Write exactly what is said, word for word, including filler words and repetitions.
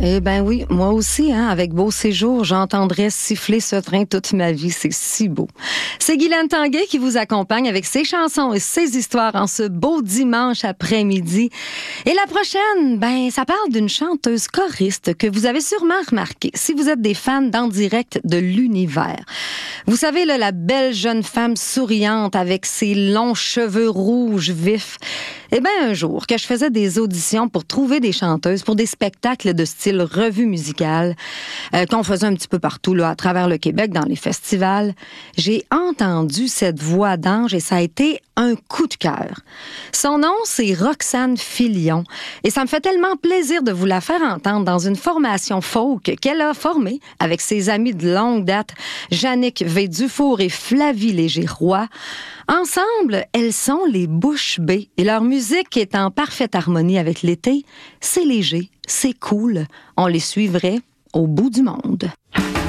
Eh ben oui, moi aussi, hein, avec Beau Séjour, j'entendrais siffler ce train toute ma vie. C'est si beau. C'est Guylaine Tanguay qui vous accompagne avec ses chansons et ses histoires en ce beau dimanche après-midi. Et la prochaine, ben, ça parle d'une chanteuse choriste que vous avez sûrement remarqué si vous êtes des fans d'En Direct de l'Univers. Vous savez, là, la belle jeune femme souriante avec ses longs cheveux rouges vifs. Eh bien, un jour, que je faisais des auditions pour trouver des chanteuses pour des spectacles de style revue musicale, euh, qu'on faisait un petit peu partout, là, à travers le Québec, dans les festivals, j'ai entendu cette voix d'ange et ça a été un coup de cœur. Son nom, c'est Roxane Filion. Et ça me fait tellement plaisir de vous la faire entendre dans une formation folk qu'elle a formée avec ses amis de longue date, Jannick Veil-Dufour et Flavie Léger-Roy. Ensemble, elles sont les Bouches Bées et leur musique est en parfaite harmonie avec l'été. C'est léger, c'est cool. On les suivrait au bout du monde.